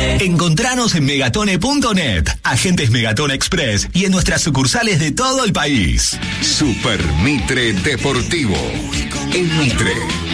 Encontranos en megatone.net, agentes Megatone Express y en nuestras sucursales de todo el país. Super Mitre Deportivo. En Mitre.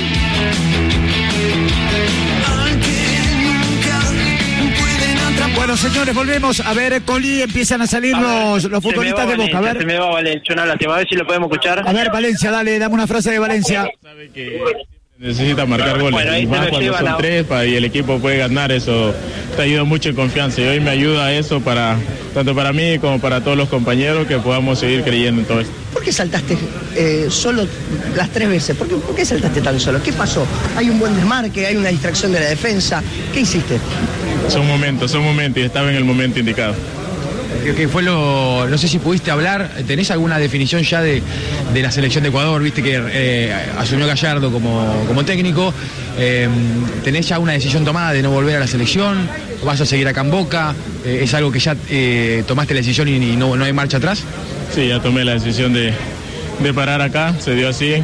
Bueno, señores, volvemos. A ver, Coli, empiezan a salir los futbolistas de Boca. A ver. Se me va Valencia, una lástima. A ver si lo podemos escuchar. A ver, Valencia, dale, dame una frase de Valencia. Sabe que necesita marcar goles, bueno, y más cuando son tres y el equipo puede ganar, eso te ayuda mucho en confianza y hoy me ayuda eso tanto para mí como para todos los compañeros, que podamos seguir creyendo en todo esto. ¿Por qué saltaste solo las 3 veces? ¿Por qué saltaste tan solo? ¿Qué pasó? ¿Hay un buen desmarque? ¿Hay una distracción de la defensa? ¿Qué hiciste? Son momentos y estaba en el momento indicado. ¿Qué fue no sé si pudiste hablar, tenés alguna definición ya de la selección de Ecuador? Viste que asumió Gallardo como técnico, ¿tenés ya una decisión tomada de no volver a la selección? ¿Vas a seguir acá en Boca? ¿Es algo que ya tomaste la decisión y no hay marcha atrás? Sí, ya tomé la decisión de parar acá, se dio así,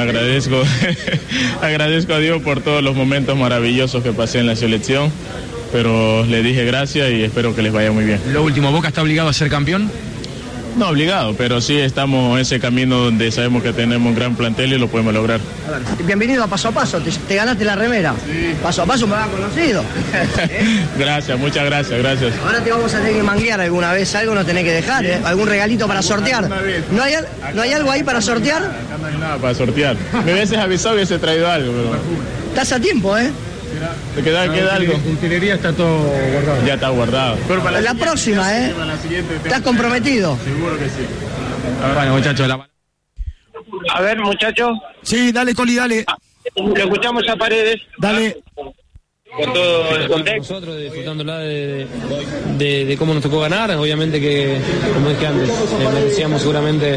agradezco a Dios por todos los momentos maravillosos que pasé en la selección, pero le dije gracias y espero que les vaya muy bien. Lo último, ¿Boca está obligado a ser campeón? No obligado, pero sí estamos en ese camino donde sabemos que tenemos un gran plantel y lo podemos lograr. Bienvenido a Paso a Paso, te ganaste la remera. Sí. Paso a Paso me había conocido. Gracias, muchas gracias. Ahora te vamos a tener que manguear alguna vez, algo no tenés que dejar, algún regalito para sortear. ¿No hay algo ahí para sortear? Acá no hay nada para sortear. Me hubieses avisado y hubiese traído algo, pero... Estás a tiempo, ¿Te queda algo? La utilería está todo guardado. Ya está guardado. Pero para la próxima, la siguiente, ¿estás comprometido? Seguro que sí. Bueno, muchachos, A ver, muchachos. Sí, dale, Coli, dale. Lo escuchamos a Paredes. Dale. Con todo el contexto. Nosotros disfrutándola de cómo nos tocó ganar, obviamente que, como dije antes, merecíamos seguramente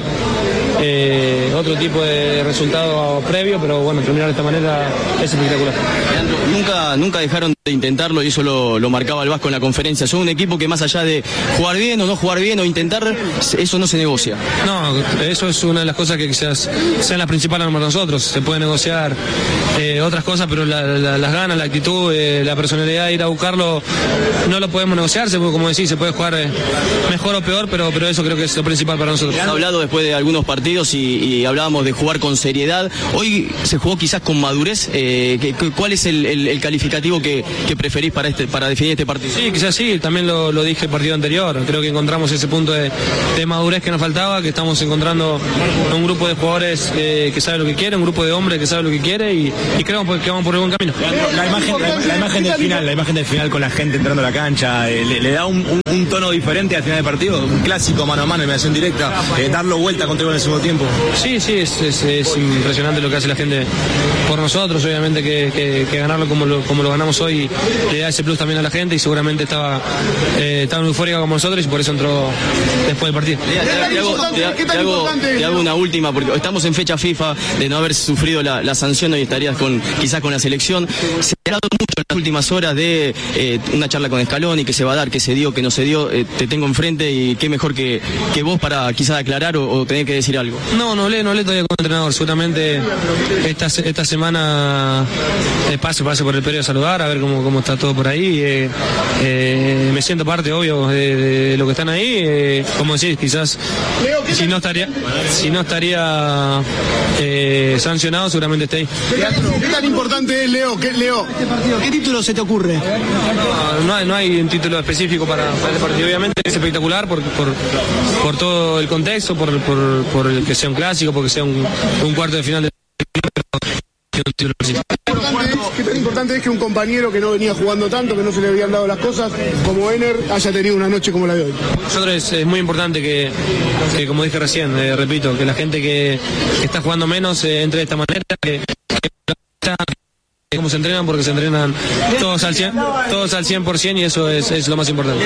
otro tipo de resultado previo, pero bueno, terminar de esta manera es espectacular. Nunca dejaron de intentarlo y eso lo marcaba el Vasco en la conferencia. Son un equipo que más allá de jugar bien o no jugar bien o intentar, eso no se negocia. No, eso es una de las cosas que quizás sean las principales para nosotros. Se puede negociar otras cosas, pero las ganas, la actitud, la personalidad de ir a buscarlo, no lo podemos negociar. Como decís, se puede jugar mejor o peor, pero eso creo que es lo principal para nosotros. Han hablado después de algunos partidos y hablábamos de jugar con seriedad. Hoy se jugó quizás con madurez. ¿Cuál es el calificativo que preferís para definir este partido? Sí, quizás sí, también lo dije el partido anterior. Creo que encontramos ese punto de madurez que nos faltaba, que estamos encontrando un grupo de jugadores que sabe lo que quiere, un grupo de hombres que sabe lo que quiere y creo que vamos por el buen camino. La imagen del final con la gente entrando a la cancha, le da un tono diferente al final del partido, un clásico mano a mano, eliminación directa, darlo vuelta contra el segundo tiempo. Sí, es impresionante lo que hace la gente por nosotros, obviamente que ganarlo como lo ganamos hoy le da ese plus también a la gente y seguramente estaba eufórica como nosotros y por eso entró después del partido. Te hago una última, porque estamos en fecha FIFA, de no haber sufrido la sanción, hoy estarías quizás con la selección. Se ha hablado mucho en las últimas horas de una charla con Scaloni, que se va a dar, que se dio, que no se dio. Te tengo enfrente y qué mejor que vos para quizás aclarar o tener que decir algo. No hablé todavía con el entrenador. Seguramente esta semana pase por el periodo a saludar, a ver cómo está todo por ahí. Me siento parte, obvio, de lo que están ahí. Como decís, quizás si no estaría sancionado, seguramente esté ahí. ¿Qué tan importante es, Leo? ¿Qué título se te ocurre? No hay un título específico para este partido. Obviamente es espectacular por todo el contexto, por el que sea un clásico, porque sea un cuarto de final de ¿Qué tan importante es que un compañero que no venía jugando tanto, que no se le habían dado las cosas, como Ener, haya tenido una noche como la de hoy? Nosotros es muy importante que como dije recién, repito, que la gente que está jugando menos entre de esta manera, cómo se entrenan, porque se entrenan todos al 100% y eso es lo más importante.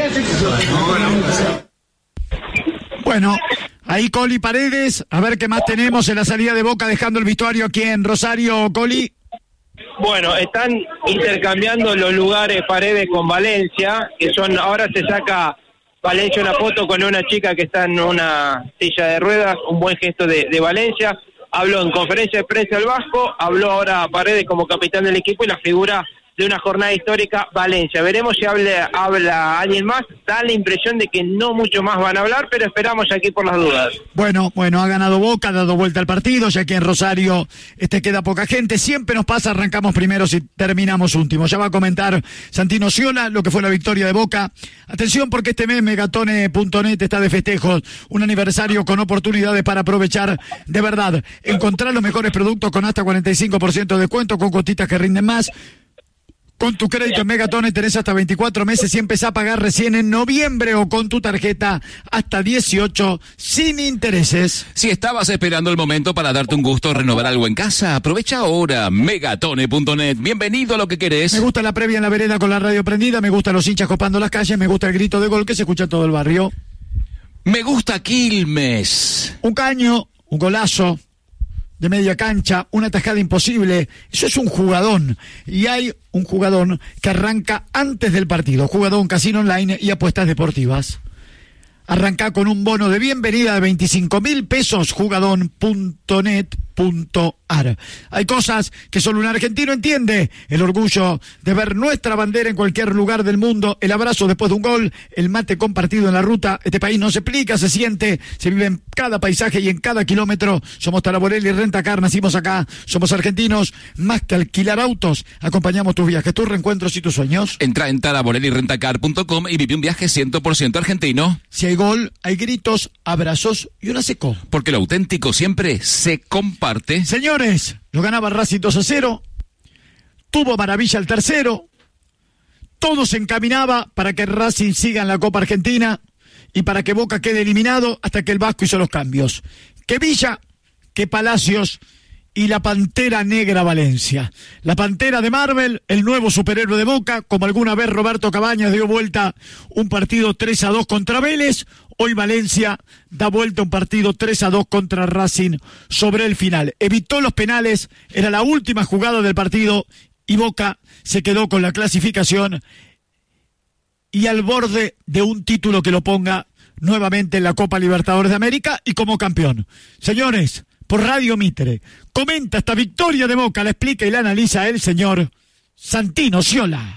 Bueno, ahí Coli Paredes, a ver qué más tenemos en la salida de Boca, dejando el vestuario aquí en Rosario, Coli. Bueno, están intercambiando los lugares Paredes con Valencia, ahora se saca Valencia una foto con una chica que está en una silla de ruedas, un buen gesto de Valencia. Habló en conferencia de prensa el Vasco, habló ahora Paredes como capitán del equipo y la figura de una jornada histórica, Valencia. Veremos si habla alguien más. Da la impresión de que no mucho más van a hablar, pero esperamos aquí por las dudas. Bueno, ha ganado Boca, ha dado vuelta al partido, ya que en Rosario queda poca gente. Siempre nos pasa, arrancamos primeros y terminamos últimos. Ya va a comentar Santino Sciola lo que fue la victoria de Boca. Atención, porque este mes Megatone.net está de festejos, un aniversario con oportunidades para aprovechar de verdad. Encontrar los mejores productos con hasta 45% de descuento, con costitas que rinden más. Con tu crédito en Megatone tenés hasta 24 meses y empezás a pagar recién en noviembre, o con tu tarjeta hasta 18 sin intereses. Si estabas esperando el momento para darte un gusto renovar algo en casa, aprovecha ahora Megatone.net. Bienvenido a lo que querés. Me gusta la previa en la vereda con la radio prendida, me gustan los hinchas copando las calles, me gusta el grito de gol que se escucha en todo el barrio. Me gusta Quilmes. Un caño, un golazo de media cancha, una tajada imposible. Eso es un jugadón. Y hay un jugadón que arranca antes del partido. Jugadón, casino online y apuestas deportivas. Arranca con un bono de bienvenida de 25.000 pesos, jugadón.net.ar. Hay cosas que solo un argentino entiende. El orgullo de ver nuestra bandera en cualquier lugar del mundo, el abrazo después de un gol, el mate compartido en la ruta. Este país no se explica, se siente, se vive en cada paisaje y en cada kilómetro. Somos Taraborelli Rentacar, nacimos acá, somos argentinos. Más que alquilar autos, acompañamos tus viajes, tus reencuentros y tus sueños. Entra en taraborellirentacar.com y vive un viaje 100% argentino. Si hay gol, hay gritos, abrazos y una secó. Porque lo auténtico siempre se comparte. Señores, lo ganaba Racing 2-0. Tuvo maravilla el tercero. Todo se encaminaba para que Racing siga en la Copa Argentina y para que Boca quede eliminado, hasta que el Vasco hizo los cambios. Que Villa, que Palacios y la Pantera Negra Valencia. La Pantera de Marvel, el nuevo superhéroe de Boca, como alguna vez Roberto Cabañas dio vuelta un partido 3-2 contra Vélez. Hoy Valencia da vuelta un partido 3-2 contra Racing sobre el final. Evitó los penales, era la última jugada del partido y Boca se quedó con la clasificación y al borde de un título que lo ponga nuevamente en la Copa Libertadores de América y como campeón. Señores, por Radio Mitre, comenta esta victoria de Boca, la explica y la analiza el señor Santino Sciola.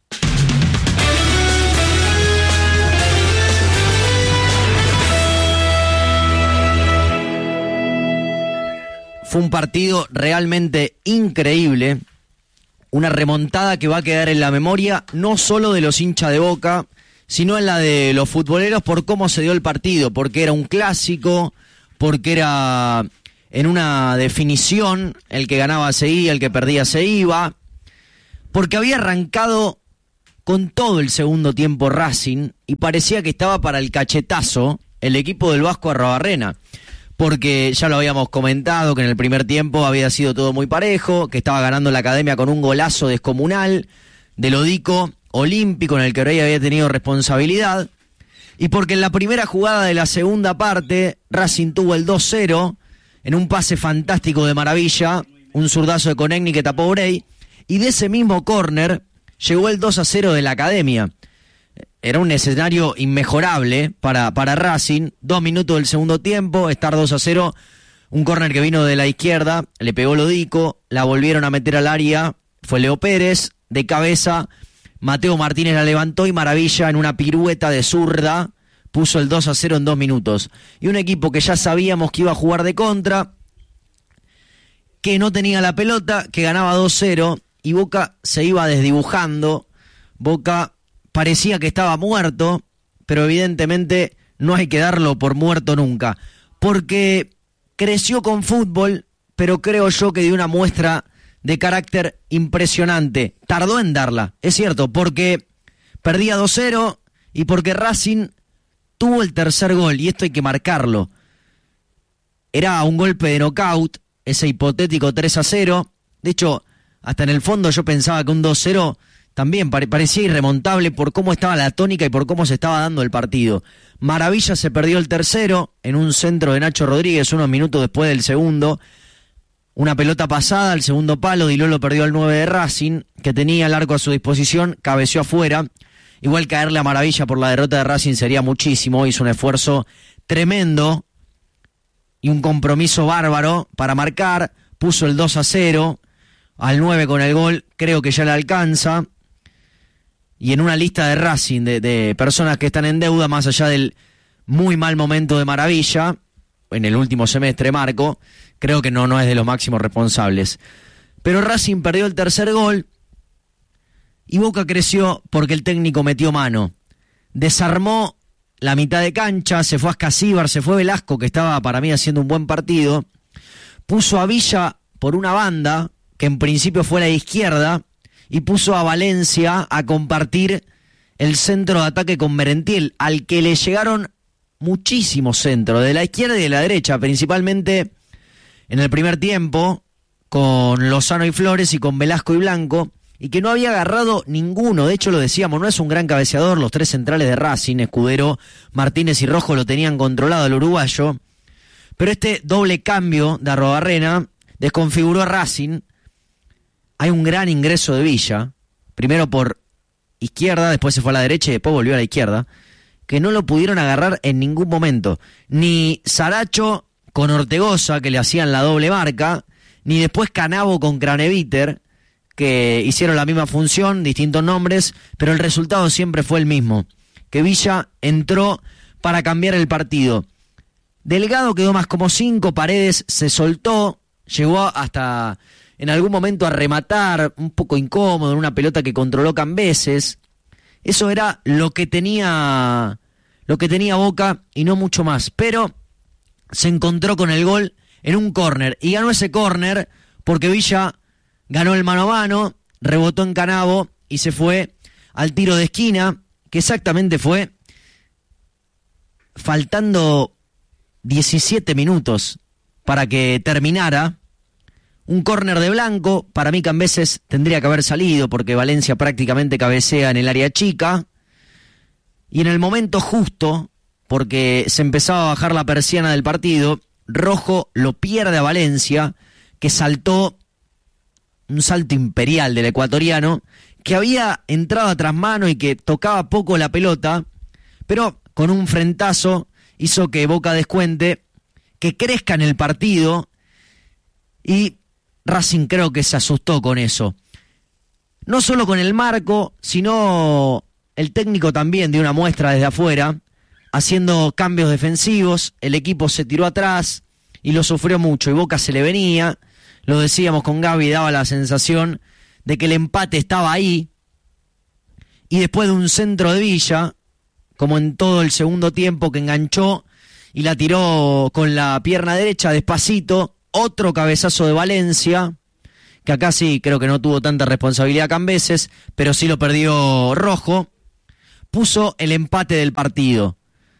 Fue un partido realmente increíble, una remontada que va a quedar en la memoria no solo de los hinchas de Boca, sino en la de los futboleros por cómo se dio el partido, porque era un clásico, porque era en una definición, el que ganaba seguía, el que perdía se iba, porque había arrancado con todo el segundo tiempo Racing y parecía que estaba para el cachetazo el equipo del Vasco Arrobarrena. Porque ya lo habíamos comentado, que en el primer tiempo había sido todo muy parejo, que estaba ganando la Academia con un golazo descomunal de Lodico olímpico en el que Orey había tenido responsabilidad, y porque en la primera jugada de la segunda parte Racing tuvo el 2-0 en un pase fantástico de Maravilla, un zurdazo de Konechny que tapó Orey, y de ese mismo córner llegó el 2-0 de la Academia. Era un escenario inmejorable para Racing. 2 minutos del segundo tiempo, estar 2-0, un córner que vino de la izquierda, le pegó Lodico, la volvieron a meter al área, fue Leo Pérez, de cabeza, Mateo Martínez la levantó y Maravilla en una pirueta de zurda puso el 2-0 en 2 minutos. Y un equipo que ya sabíamos que iba a jugar de contra, que no tenía la pelota, que ganaba 2-0 y Boca se iba desdibujando. Boca parecía que estaba muerto, pero evidentemente no hay que darlo por muerto nunca, porque creció con fútbol, pero creo yo que dio una muestra de carácter impresionante. Tardó en darla, es cierto, porque perdía 2-0 y porque Racing tuvo el tercer gol, y esto hay que marcarlo. Era un golpe de knockout, ese hipotético 3-0. De hecho, hasta en el fondo yo pensaba que un 2-0 también parecía irremontable por cómo estaba la tónica y por cómo se estaba dando el partido. Maravilla se perdió el tercero en un centro de Nacho Rodríguez unos minutos después del segundo. Una pelota pasada al segundo palo, Di Lolo perdió al 9 de Racing, que tenía el arco a su disposición, cabeció afuera. Igual caerle a Maravilla por la derrota de Racing sería muchísimo, hizo un esfuerzo tremendo y un compromiso bárbaro para marcar, puso el 2-0. al 9 con el gol, creo que ya le alcanza. Y en una lista de Racing, de personas que están en deuda, más allá del muy mal momento de Maravilla, en el último semestre, Marco, creo que no es de los máximos responsables. Pero Racing perdió el tercer gol y Boca creció porque el técnico metió mano. Desarmó la mitad de cancha, se fue a Ascasíbar, se fue Velasco, que estaba para mí haciendo un buen partido. Puso a Villa por una banda, que en principio fue la izquierda, y puso a Valencia a compartir el centro de ataque con Merentiel, al que le llegaron muchísimos centros, de la izquierda y de la derecha, principalmente en el primer tiempo, con Lozano y Flores y con Velasco y Blanco, y que no había agarrado ninguno. De hecho, lo decíamos, no es un gran cabeceador. Los tres centrales de Racing, Escudero, Martínez y Rojo, lo tenían controlado el uruguayo, pero este doble cambio de Arruabarrena desconfiguró a Racing. Hay un gran ingreso de Villa, primero por izquierda, después se fue a la derecha y después volvió a la izquierda, que no lo pudieron agarrar en ningún momento. Ni Saracho con Ortegoza, que le hacían la doble marca, ni después Canavo con Craneviter, que hicieron la misma función, distintos nombres, pero el resultado siempre fue el mismo, que Villa entró para cambiar el partido. Delgado quedó más como 5, Paredes se soltó, llegó hasta en algún momento a rematar, un poco incómodo, en una pelota que controló Cambeses. Eso era lo que tenía Boca y no mucho más, pero se encontró con el gol en un córner, y ganó ese córner porque Villa ganó el mano a mano, rebotó en Canavo y se fue al tiro de esquina, que exactamente fue faltando 17 minutos para que terminara. Un córner de Blanco, para mí Cambeses tendría que haber salido porque Valencia prácticamente cabecea en el área chica, y en el momento justo, porque se empezaba a bajar la persiana del partido, Rojo lo pierde a Valencia, que saltó un salto imperial del ecuatoriano, que había entrado a trasmano y que tocaba poco la pelota, pero con un frentazo hizo que Boca descuente, que crezca en el partido, y Racing creo que se asustó con eso. No solo con el marco, sino el técnico también dio una muestra desde afuera, haciendo cambios defensivos. El equipo se tiró atrás y lo sufrió mucho, y Boca se le venía. Lo decíamos con Gaby, daba la sensación de que el empate estaba ahí, y después de un centro de Villa, como en todo el segundo tiempo, que enganchó y la tiró con la pierna derecha despacito, otro cabezazo de Valencia, que acá sí creo que no tuvo tanta responsabilidad Cambeses, pero sí lo perdió Rojo, puso el empate del partido.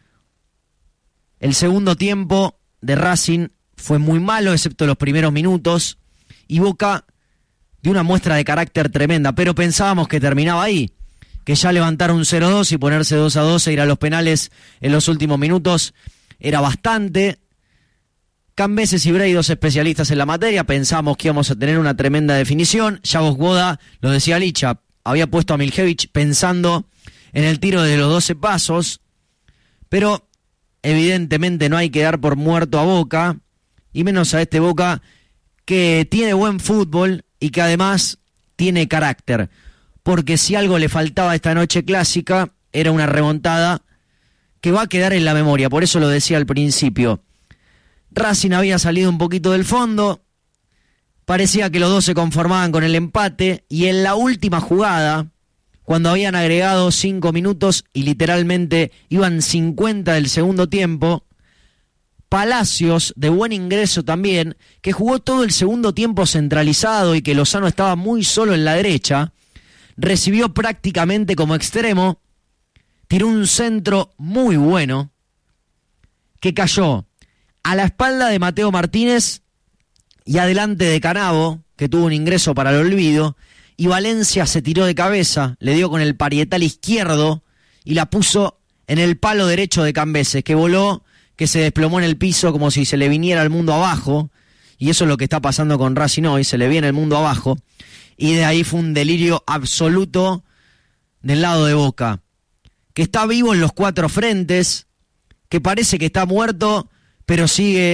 El segundo tiempo de Racing fue muy malo, excepto los primeros minutos, y Boca dio una muestra de carácter tremenda, pero pensábamos que terminaba ahí, que ya levantar un 0-2 y ponerse 2-2 e ir a los penales en los últimos minutos era bastante. Cambeses y Bray, dos especialistas en la materia, pensamos que íbamos a tener una tremenda definición. Yavos Boda, lo decía Licha, había puesto a Miljevich pensando en el tiro de los 12 pasos, pero evidentemente no hay que dar por muerto a Boca, y menos a este Boca que tiene buen fútbol y que además tiene carácter, porque si algo le faltaba esta noche clásica era una remontada que va a quedar en la memoria. Por eso lo decía al principio, Racing había salido un poquito del fondo, parecía que los dos se conformaban con el empate, y en la última jugada, cuando habían agregado 5 minutos y literalmente iban 50 del segundo tiempo, Palacios, de buen ingreso también, que jugó todo el segundo tiempo centralizado y que Lozano estaba muy solo en la derecha, recibió prácticamente como extremo, tiró un centro muy bueno, que cayó a la espalda de Mateo Martínez y adelante de Canavo, que tuvo un ingreso para el olvido, y Valencia se tiró de cabeza, le dio con el parietal izquierdo y la puso en el palo derecho de Cambeses, que voló, que se desplomó en el piso como si se le viniera el mundo abajo, y eso es lo que está pasando con Racing hoy, se le viene el mundo abajo, y de ahí fue un delirio absoluto del lado de Boca, que está vivo en los 4 frentes, que parece que está muerto, pero sigue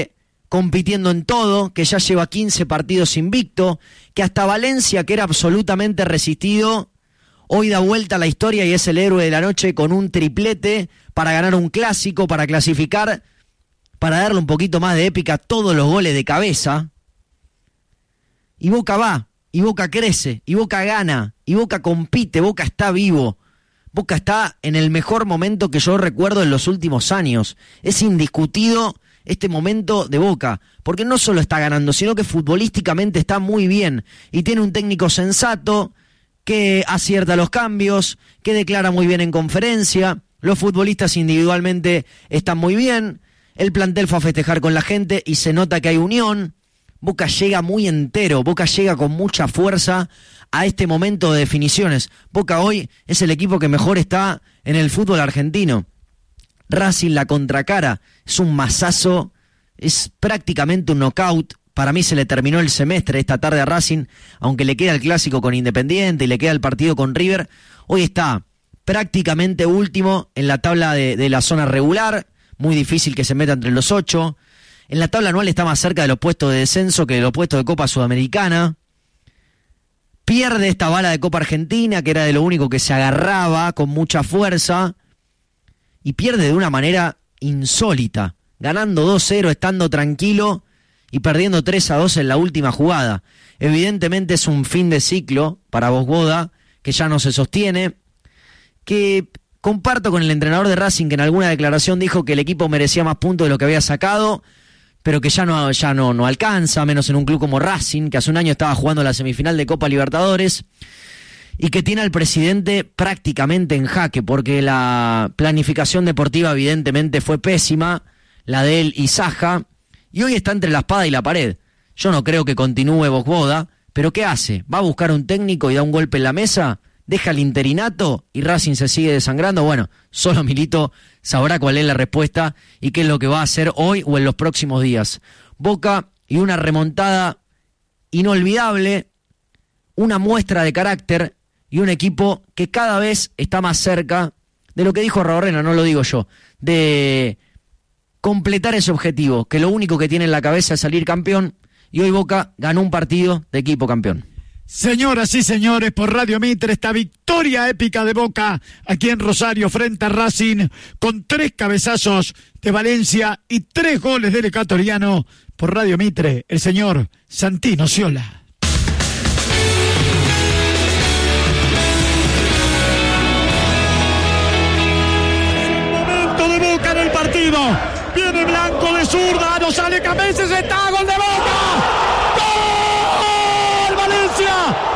compitiendo en todo, que ya lleva 15 partidos invicto, que hasta Valencia, que era absolutamente resistido, hoy da vuelta a la historia y es el héroe de la noche con un triplete para ganar un clásico, para clasificar, para darle un poquito más de épica a todos los goles de cabeza. Y Boca va, y Boca crece, y Boca gana, y Boca compite, Boca está vivo. Boca está en el mejor momento que yo recuerdo en los últimos años. Es indiscutido este momento de Boca, porque no solo está ganando, sino que futbolísticamente está muy bien y tiene un técnico sensato que acierta los cambios, que declara muy bien en conferencia, los futbolistas individualmente están muy bien, el plantel fue a festejar con la gente y se nota que hay unión. Boca llega muy entero, Boca llega con mucha fuerza a este momento de definiciones. Boca hoy es el equipo que mejor está en el fútbol argentino. Racing la contracara, es un masazo, es prácticamente un knockout. Para mí se le terminó el semestre esta tarde a Racing, aunque le queda el clásico con Independiente y le queda el partido con River. Hoy está prácticamente último en la tabla de la zona regular, muy difícil que se meta entre los 8. En la tabla anual está más cerca de los puestos de descenso que de los puestos de Copa Sudamericana. Pierde esta bala de Copa Argentina, que era de lo único que se agarraba con mucha fuerza. Y pierde de una manera insólita, ganando 2-0, estando tranquilo y perdiendo 3-2 en la última jugada. Evidentemente es un fin de ciclo para Vosboda, que ya no se sostiene, que comparto con el entrenador de Racing, que en alguna declaración dijo que el equipo merecía más puntos de lo que había sacado, pero que ya no alcanza, menos en un club como Racing, que hace un año estaba jugando la semifinal de Copa Libertadores, y que tiene al presidente prácticamente en jaque, porque la planificación deportiva evidentemente fue pésima, la de él y Saja, y hoy está entre la espada y la pared. Yo no creo que continúe Vosboda, pero ¿qué hace? ¿Va a buscar un técnico y da un golpe en la mesa? ¿Deja el interinato y Racing se sigue desangrando? Bueno, solo Milito sabrá cuál es la respuesta y qué es lo que va a hacer hoy o en los próximos días. Boca y una remontada inolvidable, una muestra de carácter y un equipo que cada vez está más cerca de lo que dijo Raborrena, no lo digo yo, de completar ese objetivo, que lo único que tiene en la cabeza es salir campeón, y hoy Boca ganó un partido de equipo campeón. Señoras y señores, por Radio Mitre, esta victoria épica de Boca aquí en Rosario frente a Racing, con 3 cabezazos de Valencia y 3 goles del ecuatoriano. Por Radio Mitre, el señor Santino Ciola. Boca en el partido, viene Blanco de zurda, no sale Cameses, está gol de Boca, ¡gol! Valencia,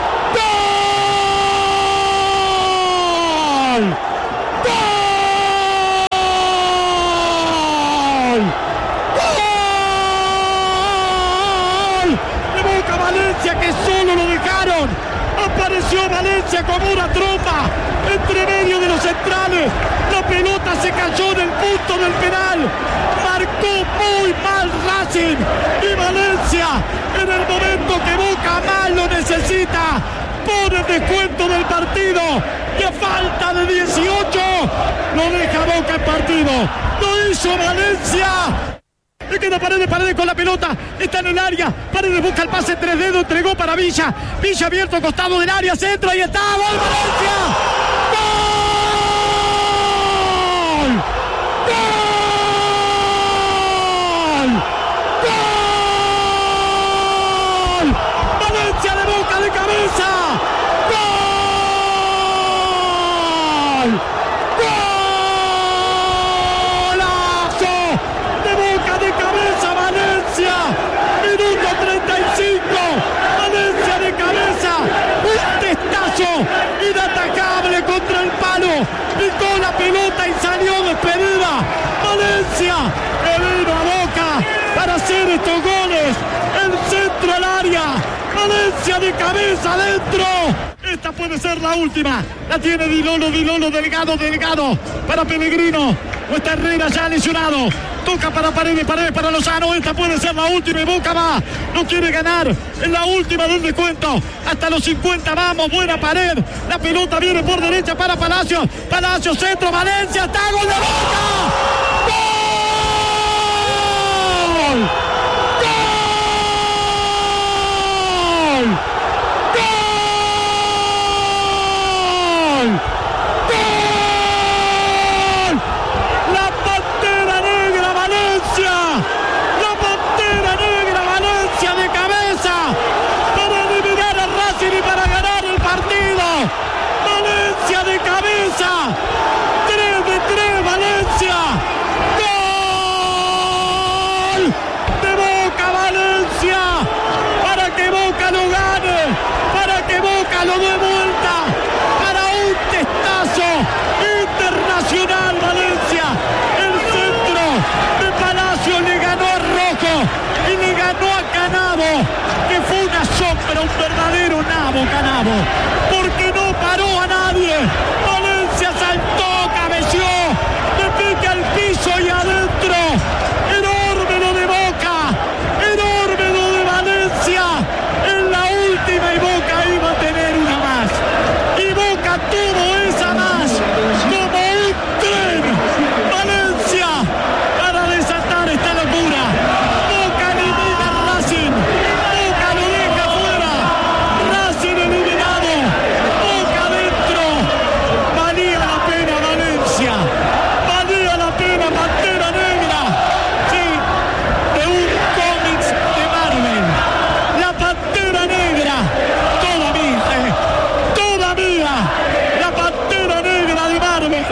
¡gol! ¡Gol! ¡Gol! De Boca Valencia, que solo lo dejaron, apareció Valencia como una tromba entre medio de los centrales. La pelota se cayó en el punto del penal. Marcó muy mal Racing. Y Valencia, en el momento que Boca más lo necesita, pone el descuento del partido. Y a falta de 18, lo deja Boca en partido. Lo hizo Valencia. Le queda Paredes con la pelota, está en el área, Paredes busca el pase 3 dedos, entregó para Villa, Villa abierto, costado del área, centro, ahí está, ¡gol Valencia! ¡Gol! ¡Gol! ¡Gol! Valencia de Boca de cabeza, ¡gol! Minuto 35, Valencia de cabeza, un testazo inatacable contra el palo, picó la pelota y salió despedida. Valencia que vino a Boca para hacer estos goles, el centro al área, Valencia de cabeza adentro. Esta puede ser la última, la tiene Dilolo, Delgado para Pellegrino, o está Herrera ya lesionado. Toca para Paredes para Lozano, esta puede ser la última y Boca va, no quiere ganar, en la última del descuento, hasta los 50 vamos, buena Pared, la pelota viene por derecha para Palacios, centro, Valencia, está gol de Boca, ¡gol!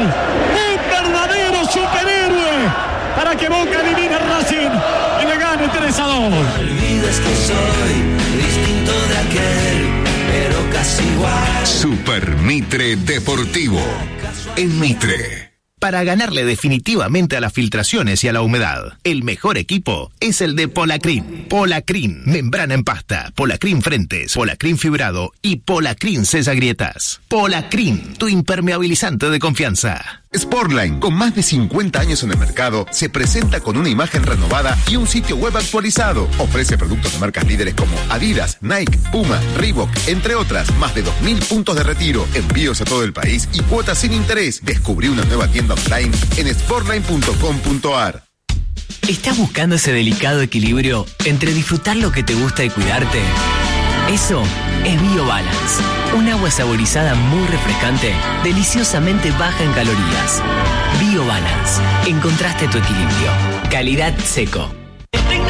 Un verdadero superhéroe para que Boca elimine a Racing y le gane 3-2. Olvides que soy distinto de aquel, pero casi igual. Super Mitre Deportivo. En Mitre. Para ganarle definitivamente a las filtraciones y a la humedad, el mejor equipo es el de Polacrin. Polacrin, membrana en pasta, Polacrin frentes, Polacrin fibrado y Polacrin sella grietas. Polacrin, tu impermeabilizante de confianza. Sportline, con más de 50 años en el mercado, se presenta con una imagen renovada y un sitio web actualizado. Ofrece productos de marcas líderes como Adidas, Nike, Puma, Reebok, entre otras. Más de 2.000 puntos de retiro, envíos a todo el país y cuotas sin interés. Descubrí una nueva tienda online en sportline.com.ar. ¿Estás buscando ese delicado equilibrio entre disfrutar lo que te gusta y cuidarte? Eso es BioBalance, un agua saborizada muy refrescante, deliciosamente baja en calorías. BioBalance, encontraste tu equilibrio. Calidad Seco.